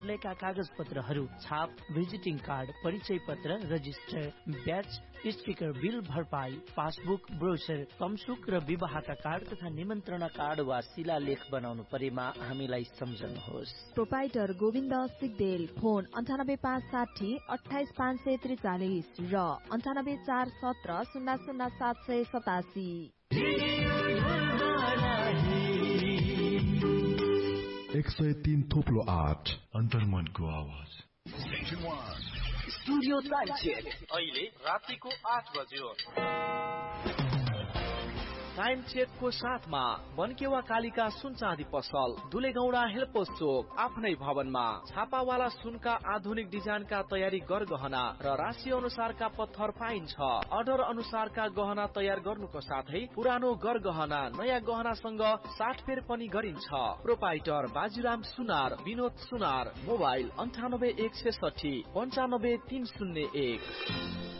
लेखा कागज पत्रहरू, छाप, भिजिटिङ कार्ड, परिचय पत्र, रजिस्टर, ब्याच, स्टिकर, बिल भरपाई, पासबुक, ब्रोचर, कमसुक र विवाहका कार्ड तथा निमन्त्रणा कार्ड वा शिलालेख बनाउनु परेमा हामीलाई सम्झनुहोस्। प्रोपाइटर गोविन्द सिगदेल, फोन 98560 28543 र 98417 00787। 103 थोप्लो 8 अन्तर्मनको आवाज। स्टुडियो टाइम चेक अहिले रातिको 8 बज्यो। टाइम चेकको साथमा बनकेवा कालिका सुन चाँदी पसल, दुलेगौडा हेल्पोस चोक, आफ्नै भवनमा छापावाला सुनका आधुनिक डिजाइनका तयारी गरगहना र राशि अनुसारका पत्थर पाइन्छ। अर्डर अनुसारका गहना तयार गर्नुको साथै पुरानो गरगहना नयाँ गहनासँग साटफेर पनि गरिन्छ। प्रोपाइटर बाजुराम सुनार, विनोद सुनार, मोबाइल 98 160 95 301।